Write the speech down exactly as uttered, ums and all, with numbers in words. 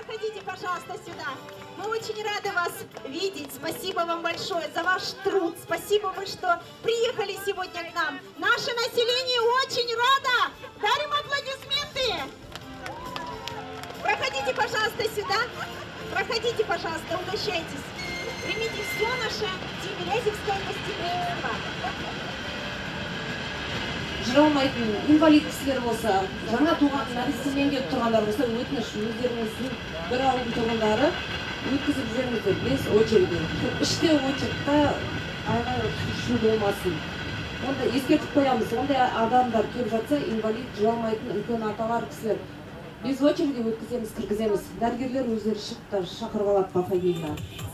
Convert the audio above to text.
Проходите, пожалуйста, сюда. Мы очень рады вас видеть. Спасибо вам большое за ваш труд. Спасибо вы, что приехали сегодня к нам. Наше население очень рада. Дарим аплодисменты. Проходите, пожалуйста, сюда. Проходите, пожалуйста, угощайтесь. Примите все наше Тимирязевское гостеприимство. Жыралмайтын инвалид кісілер болса, жаңа туған нәрестемен келіп тұрғандар болса, өтініш өздеріңіздің бір ауыл тұрғындары өткізіп жүріңіздер бес очереден. Іште очередта айға үшу болмасын. Онда ескертіп қоямыз. Ондай адамдар келіп жатса, инвалид жыралмайтын үлкен аталар кісілер без очереди өткіземіз, кіргіземіз. Дәрігерлер өздері шықта шақырып алады по фамилия.